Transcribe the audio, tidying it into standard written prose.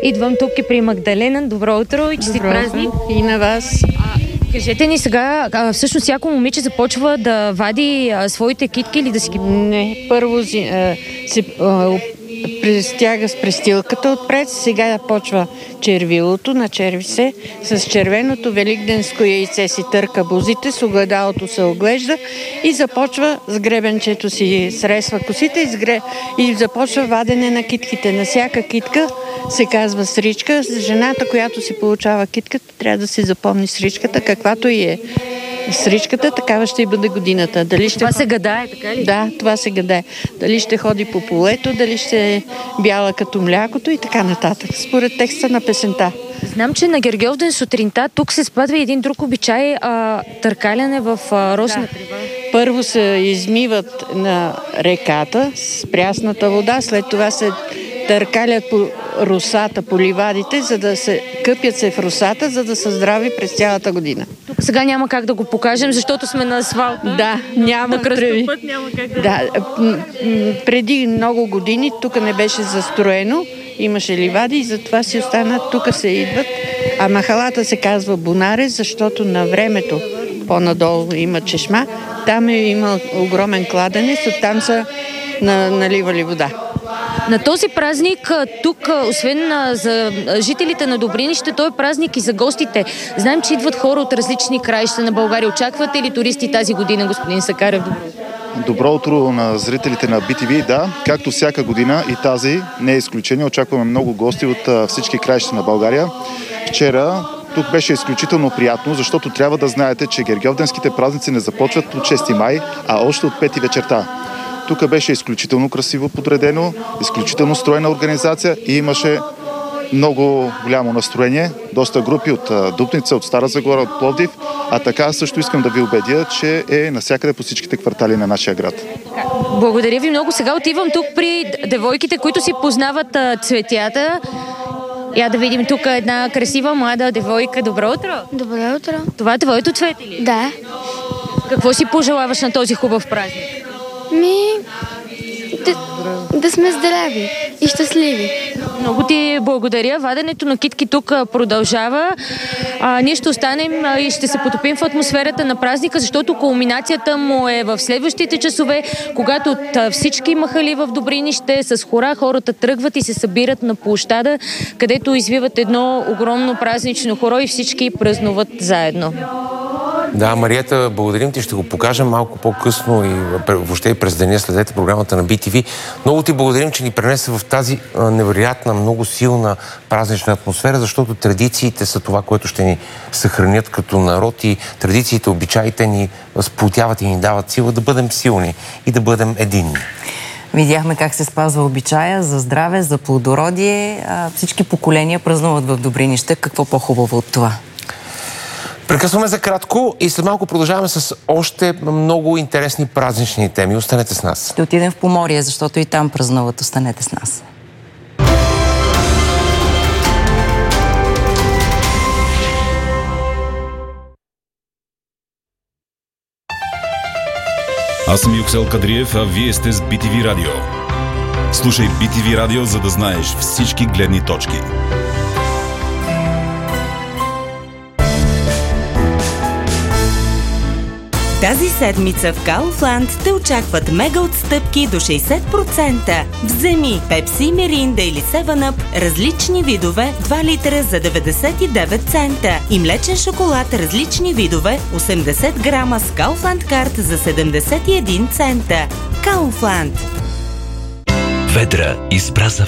Идвам тук и при Магдалена. Добро утро и честит празник. И на вас. Кажете ни сега, всъщност всяко момиче започва да вади своите китки или да си ги... Не, първо се стяга с престилката отпред, сега почва червилото, начерви се, с червеното великденско яйце си търка бузите, с огледалото се оглежда и започва с гребенчето си сресва косите и започва вадене на китките. На всяка китка се казва сричка. Жената, която си получава китката, трябва да си запомни сричката, каквато и е сричката, такава ще и бъде годината. Това се гадае, така ли? Да, това се гадае. Дали ще ходи по полето, дали ще е бяла като млякото и така нататък, според текста на песента. Знам, че на Гергьовден сутринта тук се спадва един друг обичай, търкаляне в росна трива. Първо се измиват на реката с прясната вода, след това се търкалят по росата, по ливадите, за да се къпят се в росата, за да са здрави през цялата година. Тук сега няма как да го покажем, защото сме на асфалт. Да, няма кръстопът, няма как да... Преди много години тук не беше застроено, имаше ливади и затова си останат, тук се идват. А махалата се казва Бунаре, защото на времето по-надолу има чешма, там има огромен кладенец, оттам са наливали вода. На този празник тук, освен за жителите на Добринище, той е празник и за гостите. Знаем, че идват хора от различни краища на България. Очаквате ли туристи тази година, господин Сакарев? Добро утро на зрителите на BTV. Да, както всяка година и тази не е изключение. Очакваме много гости от всички краища на България. Вчера тук беше изключително приятно, защото трябва да знаете, че гергьовденските празници не започват от 6 май, а още от 5 вечерта. Тук беше изключително красиво подредено, изключително стройна организация и имаше много голямо настроение. Доста групи от Дупница, от Стара Загора, от Пловдив. А така също искам да ви убедя, че е навсякъде по всичките квартали на нашия град. Благодаря ви много. Сега отивам тук при девойките, които си познават цветята. Я да видим тук една красива млада девойка. Добро утро! Добро утро! Това е твоето цвете ли? Да. Какво си пожелаваш на този хубав празник? Да сме здрави и щастливи. Много ти благодаря. Ваденето на китки тук продължава. Ние ще останем и ще се потопим в атмосферата на празника, защото кулминацията му е в следващите часове, когато от всички махали в Добринище с хора хората тръгват и се събират на площада, където извиват едно огромно празнично хоро и всички празнуват заедно. Да, Мариета, благодарим ти. Ще го покажем малко по-късно и въобще и през деня. Следете програмата на BTV. Много ти благодарим, че ни пренесе в тази невероятна, много силна празнична атмосфера, защото традициите са това, което ще ни съхранят като народ и традициите, обичаите ни сплотяват и ни дават сила да бъдем силни и да бъдем единни. Видяхме как се спазва обичая за здраве, за плодородие. Всички поколения празнуват в Добринище. Какво по-хубаво от това? Прекъсваме за кратко и след малко продължаваме с още много интересни празнични теми. Останете с нас. Ще отидем в Поморие, защото и там празнуват. Останете с нас. Аз съм Юксел Кадриев, а вие сте с BTV Радио. Слушай BTV Радио, за да знаеш всички гледни точки. Тази седмица в Kaufland те очакват мега отстъпки до 60%. Вземи Пепси, Миринда или 7-Up, различни видове, 2 литра за 99 цента. И млечен шоколад, различни видове, 80 грама с Kaufland карт за 71 цента. Kaufland. Ведра избра за